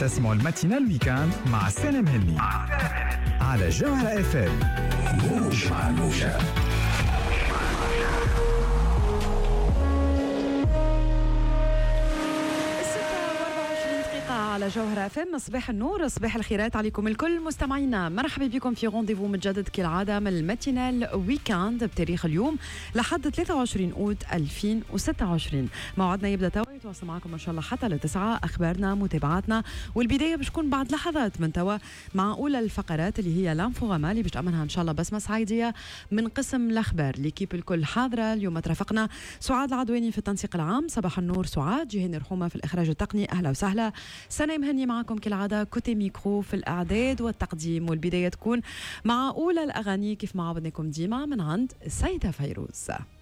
تسمعوا الماتينال ويكاند مع سنة مهني على جوهرة اف ام. موج مع الموجة. على جوهرة FM. صباح النور، صباح الخيرات عليكم الكل مستمعينا. مرحبا بكم في رونديفو متجدد كالعادة من الماتينال ويكاند بتاريخ اليوم لحد 23 أوت 2026. موعدنا يبدأ توا، يتواصل معكم إن شاء الله حتى لتسعة. أخبارنا، متابعاتنا، والبداية بتكون بعد لحظات من توا مع أولى الفقرات اللي هي لانفوغاما اللي بتأمنها إن شاء الله بسمة صعيدية من قسم الأخبار. ليكيب الكل حاضرة اليوم. ترافقنا سعاد العدواني في التنسيق العام. صباح النور سعاد. جيهان رحومة في الإخراج التقني. أهلا وسهلا. سنة مهني معكم كالعادة كوتي ميكرو في الإعداد والتقديم، والبداية تكون مع أولى الأغاني كيف ما عودناكم ديما من عند السيدة فيروز.